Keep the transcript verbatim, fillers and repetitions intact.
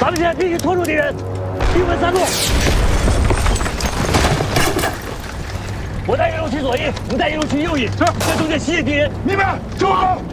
咱们现在必须拖住敌人，兵分三路。我带一路去左翼，你带一路去右翼，是在中间吸引敌人。 明白，师傅。